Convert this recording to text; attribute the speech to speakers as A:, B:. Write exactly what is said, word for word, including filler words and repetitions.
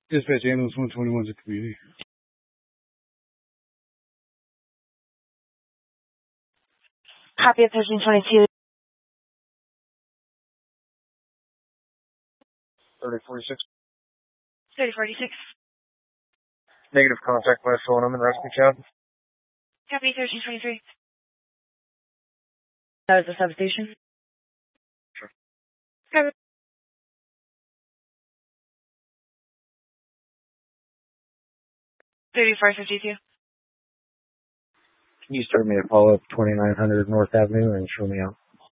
A: Dispatch ambulance one twenty-one is a community.
B: Copy of thirteen twenty-two.
C: thirty forty-six.
B: thirty forty-six.
C: Negative contact by phone. I'm in rescue cab.
B: Copy thirteen twenty-three. That was the substation?
C: Sure.
B: Copy. thirty-four fifty-two.
C: Can you start me a follow-up twenty-nine hundred North Avenue and show me out?